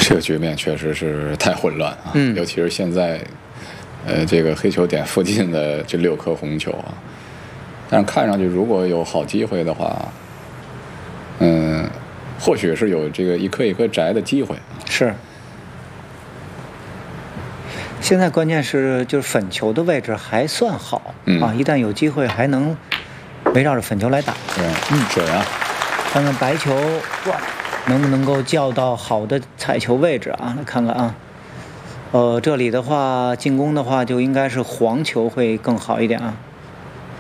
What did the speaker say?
这个局面确实是太混乱啊，尤其是现在，这个黑球点附近的这6颗红球啊，但是看上去如果有好机会的话，或许是有这个一颗一颗摘的机会。 是。现在关键是就是粉球的位置还算好啊，一旦有机会还能围绕着粉球来打。 准啊！ 看看白球能不能够叫到好的踩球位置啊？来看看啊。这里的话进攻的话就应该是黄球会更好一点啊。